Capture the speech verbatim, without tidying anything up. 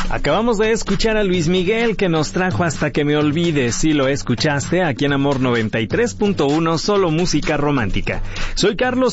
Acabamos de escuchar a Luis Miguel, que nos trajo Hasta que me olvides. Si lo escuchaste, aquí en Amor noventa y tres punto uno, solo música romántica. Soy Carlos